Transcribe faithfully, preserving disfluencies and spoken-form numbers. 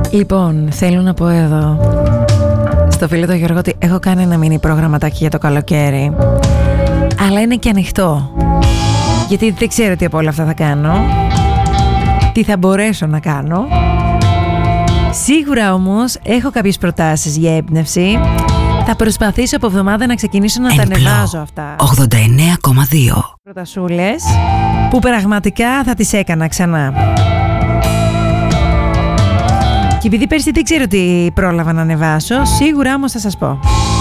Λοιπόν, θέλω να πω εδώ στο φίλο το Γιώργο ότι έχω κάνει ένα μίνι προγραμματάκι για το καλοκαίρι, αλλά είναι και ανοιχτό, γιατί δεν ξέρω τι από όλα αυτά θα κάνω, τι θα μπορέσω να κάνω. Σίγουρα όμως έχω κάποιες προτάσεις για έμπνευση. Θα προσπαθήσω από εβδομάδα να ξεκινήσω να τα ανεβάζω αυτά. ογδόντα εννέα κόμμα δύο Προτασούλες που πραγματικά θα τις έκανα ξανά. Και επειδή πέρσι δεν ξέρω τι πρόλαβα να ανεβάσω, σίγουρα όμως θα σας πω.